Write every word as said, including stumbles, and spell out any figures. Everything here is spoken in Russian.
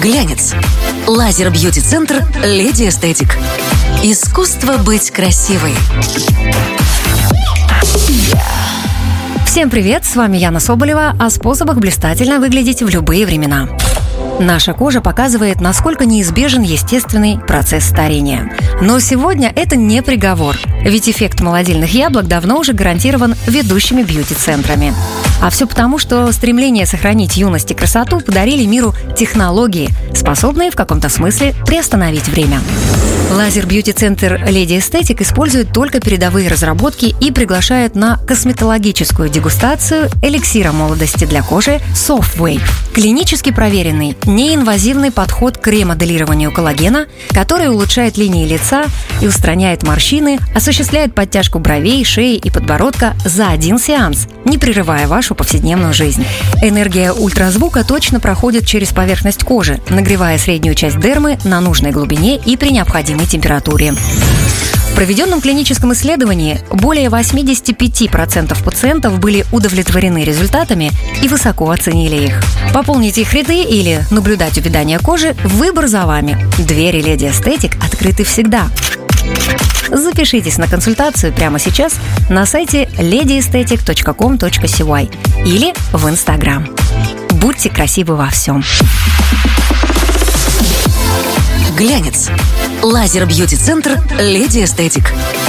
Глянец. Лазер-бьюти-центр «Леди Эстетик». Искусство быть красивой. Всем привет, с вами Яна Соболева о способах блистательно выглядеть в любые времена. Наша кожа показывает, насколько неизбежен естественный процесс старения. Но сегодня это не приговор, ведь эффект молодильных яблок давно уже гарантирован ведущими бьюти-центрами. А все потому, что стремление сохранить юность и красоту подарили миру технологии, способные в каком-то смысле приостановить время. Лазер-бьюти-центр «Леди Эстетик» использует только передовые разработки и приглашает на косметологическую дегустацию эликсира молодости для кожи Soft Wave. Клинически проверенный, неинвазивный подход к ремоделированию коллагена, который улучшает линии лица и устраняет морщины, осуществляет подтяжку бровей, шеи и подбородка за один сеанс, не прерывая вашу повседневную жизнь. Энергия ультразвука точно проходит через поверхность кожи, нагревая среднюю часть дермы на нужной глубине и при необходимой температуре. В проведенном клиническом исследовании более восемьдесят пять процентов пациентов были удовлетворены результатами и высоко оценили их. Пополнить их ряды или наблюдать увядание кожи – выбор за вами. Двери «Леди Эстетик» открыты всегда. Запишитесь на консультацию прямо сейчас на сайте леди эстетик точка ком точка си уай или в Инстаграм. Будьте красивы во всем. Глянец. Лазер-бьюти-центр «Леди Эстетик».